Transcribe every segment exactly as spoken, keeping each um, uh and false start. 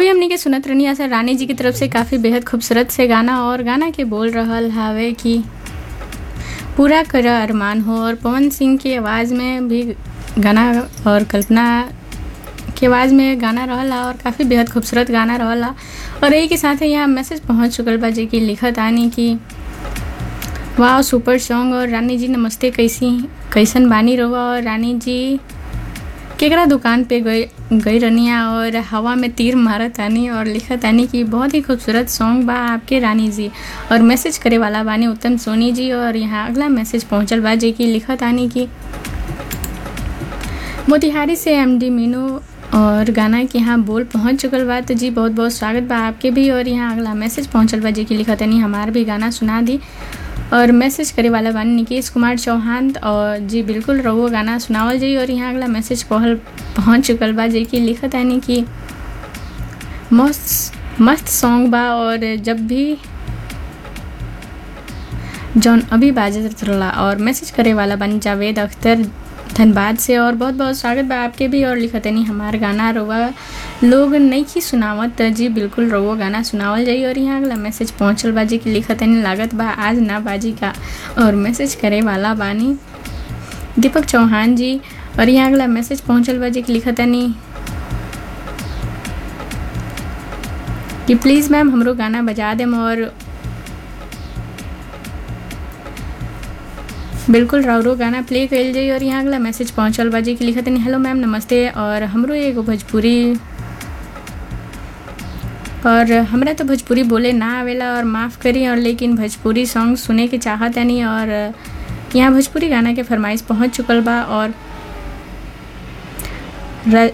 अभी हमनी के सुनत रहनी आशा रानी जी की तरफ से काफ़ी बेहद खूबसूरत से गाना, और गाना के बोल रहल हावे कि पूरा कर अरमान हो, और पवन सिंह की आवाज़ में भी गाना और कल्पना की आवाज़ में गाना रहला और काफ़ी बेहद खूबसूरत गाना रहला। और यही के साथ ही यहाँ मैसेज पहुँच चुकल बा जी की लिखत आनी कि वाह सुपर सॉन्ग, और रानी जी नमस्ते, कैसी कैसन बानी रहुआ। और रानी जी केकरा दुकान पे गई गई रनिया और हवा में तीर मारत आनी, और लिखत आनी कि बहुत ही खूबसूरत सॉन्ग बा आपके रानी जी। और मैसेज करे वाला बानी उत्तम सोनी जी। और यहाँ अगला मैसेज पहुँचल बा जी की लिखत आनी कि मोतिहारी से एमडी मीनू, और गाना के यहाँ बोल पहुँच चुकल बा, तो जी बहुत बहुत स्वागत बा आपके भी। और यहाँ अगला मैसेज पहुँचल बा जी की लिखत आनी हमार भी गाना सुना दी। और मैसेज करे वाला बानी निकेश कुमार चौहान, और जी बिल्कुल रहुआ गाना सुनावल जी। और यहाँ अगला मैसेज पहल पहुँच चुकल बा जी की लिखत आनी कि मस्त मस्त सॉन्ग बा, और जब भी जौन अभी बाजत रहला। और मैसेज करे वाला बानी जावेद अख्तर धनबाद से, और बहुत बहुत स्वागत बा आपके भी। और लिखत नहीं हमार गाना रहुआ लोग नहीं की सुनावत, जी बिल्कुल रहुआ गाना सुनावल जाई। और यहाँ अगला मैसेज पहुँचल बा जी की लिखत नहीं लागत बा आज ना बाजी का। और मैसेज करे वाला बानी दीपक चौहान जी। और यहाँ अगला मैसेज पहुँचल बा जी की लिखत नहीं कि प्लीज़ मैम हमरो गाना बजा देम, और बिल्कुल राउरो गाना प्ले कल जाई। और यहाँ अगला मैसेज पहुँचल बा जी की लिखत नहीं हेलो मैम नमस्ते, और हमरो एगो भोजपुरी, और हमरा तो भोजपुरी बोले ना आवेला और माफ़ करी, और लेकिन भोजपुरी सॉन्ग सुने के चाहत नहीं। और यहाँ भोजपुरी गाना के फरमाइश पहुँच चुकल बा। और रा,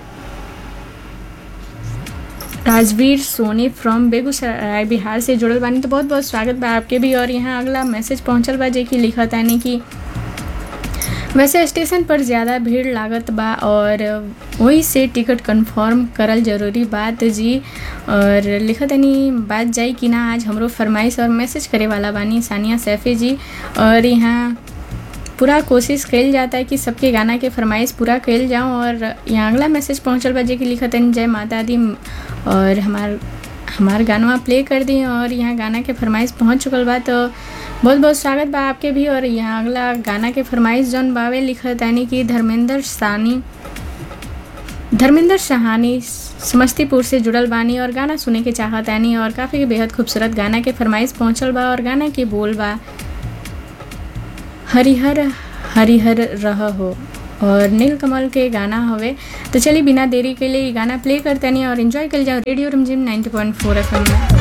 राजवीर सोनी फ्रॉम बेगूसराय बिहार से जुड़ल बानी, तो बहुत बहुत स्वागत बा आपके भी। और यहाँ अगला मैसेज पहुँचल बा जी की लिखत आनी कि वैसे स्टेशन पर ज़्यादा भीड़ लागत बा, और वही से टिकट कंफर्म करल जरूरी बात जी। और लिखत आनी बात जाई कि ना आज हमरो फरमाइश। और मैसेज करे वाला बानी सानिया सैफी जी। और यहाँ पूरा कोशिश कल जाता है कि सबके गाना के फरमाइश पूरा कल जाऊँ। और यहाँ अगला मैसेज पहुँचल बा जी की लिखत आनी जय माता दी, और हमार हमार गाना प्ले कर दी। और यहाँ गाना के फरमाइश पहुँच चुकल बा, तो बहुत बहुत स्वागत बा आपके भी। और यहाँ अगला गाना के फरमाइश जौन बावे लिखत आनी कि धर्मेंद्र सानी धर्मेंद्र सहानी समस्तीपुर से जुड़ल बानी, और गाना सुने के चाहत आनी। और काफ़ी बेहद खूबसूरत गाना के फरमाइश पहुँचल बा। और गाना के बोल बा हरिहर हरिहर रह हो, और नीलकमल के गाना हवे। तो चलिए बिना देरी के लिए ये गाना प्ले करते नहीं और एंजॉय कर जाओ रेडियो रिमझिम नाइंटी पॉइंट फोर एफ एम में।